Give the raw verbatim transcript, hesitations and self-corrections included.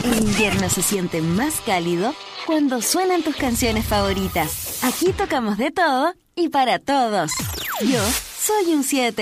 El invierno se siente más cálido cuando suenan tus canciones favoritas. Aquí tocamos de todo y para todos. Yo soy un siete.